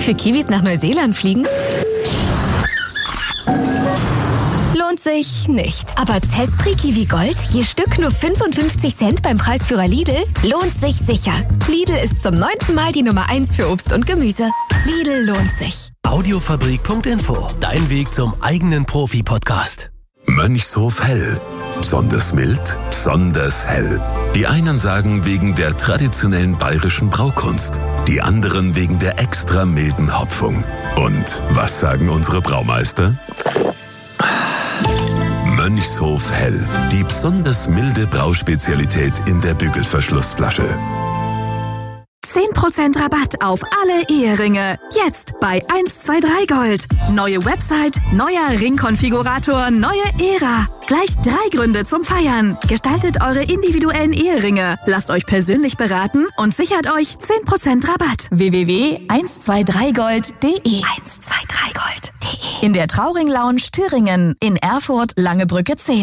Für Kiwis nach Neuseeland fliegen? Lohnt sich nicht. Aber Zespri Kiwi Gold, je Stück nur 55 Cent beim Preisführer Lidl, lohnt sich sicher. Lidl ist zum 9. Mal die Nummer 1 für Obst und Gemüse. Lidl lohnt sich. Audiofabrik.info. Dein Weg zum eigenen Profi-Podcast. Mönchshof Hell. Besonders mild, besonders hell. Die einen sagen wegen der traditionellen bayerischen Braukunst, die anderen wegen der extra milden Hopfung. Und was sagen unsere Braumeister? Mönchshof Hell, die besonders milde Brauspezialität in der Bügelverschlussflasche. 10% Rabatt auf alle Eheringe. Jetzt bei 123 Gold. Neue Website, neuer Ringkonfigurator, neue Ära. Gleich 3 Gründe zum Feiern. Gestaltet eure individuellen Eheringe. Lasst euch persönlich beraten und sichert euch 10% Rabatt. www.123gold.de 123gold.de In der Trauring Lounge Thüringen. In Erfurt Langebrücke 10.